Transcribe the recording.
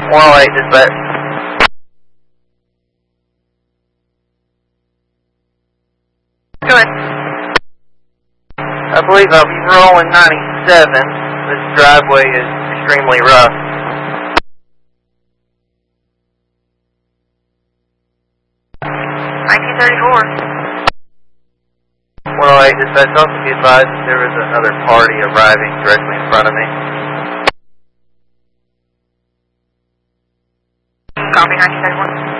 108, dispatch. Go ahead. I believe I'll be rolling 97. This driveway is extremely rough. 1934. 108, dispatch. Also be advised that there is another party arriving directly in front of me. Copy, 1931.